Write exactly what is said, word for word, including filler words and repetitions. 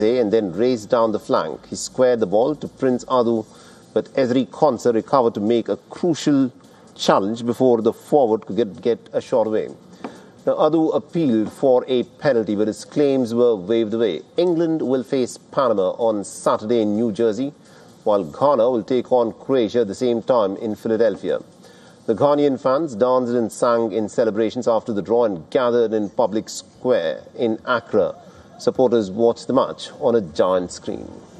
and then raced down the flank. He squared the ball to Prince Adu, but Ezri Konsa recovered to make a crucial challenge before the forward could get, get a shot away. Now, Adu appealed for a penalty, but his claims were waved away. England will face Panama on Saturday in New Jersey, while Ghana will take on Croatia at the same time in Philadelphia. The Ghanaian fans danced and sang in celebrations after the draw and gathered in public square in Accra. Supporters watched the match on a giant screen.